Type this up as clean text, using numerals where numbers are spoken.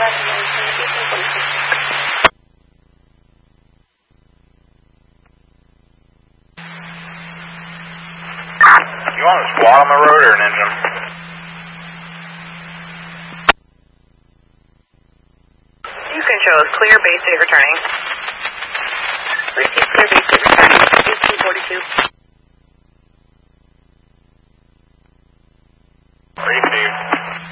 You want a squad on the road or an engine? You can show us clear base state returning. Receive clear base state returning. 1842.